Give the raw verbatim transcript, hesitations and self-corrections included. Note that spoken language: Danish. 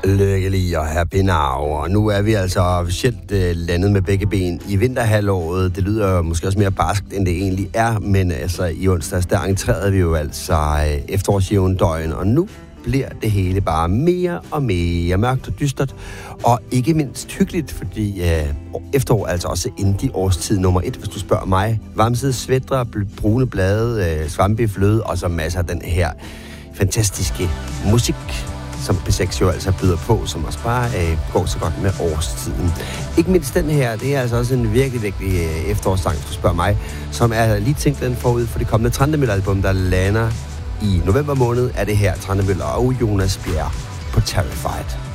Lykkelig og happy now. Og nu er vi altså officielt uh, landet med begge ben i vinterhalvåret. Det lyder måske også mere barskt, end det egentlig er, men altså i onsdags, der entrerede vi jo altså uh, efterårsjævndøgn, og nu bliver det hele bare mere og mere mørkt og dystert, og ikke mindst hyggeligt, fordi uh, efterår er altså også indie årstid nummer et, hvis du spørger mig. Varmsede svætre, brune blade, uh, svampe i fløde, og så masser af den her fantastiske musik, som P seks jo altså byder på, som også bare øh, går så godt med årstiden. Ikke mindst den her, det er altså også en virkelig, virkelig øh, efterårssang, hvis du spørger mig, som er lige tænkt den forud for det kommende Trandemøller-album, der lander i november måned, er det her Trandemøller og Jonas Bjerg på Terrified.